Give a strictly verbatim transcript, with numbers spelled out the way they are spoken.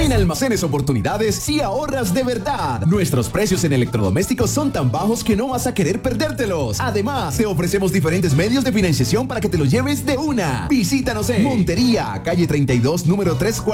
En Almacenes Oportunidades, si ahorras de verdad. Nuestros precios en electrodomésticos son tan bajos que no vas a querer perdértelos. Además, te ofrecemos diferentes medios de financiación para que te los lleves de una. Visítanos en Montería, calle treinta y dos, número tres cuarenta.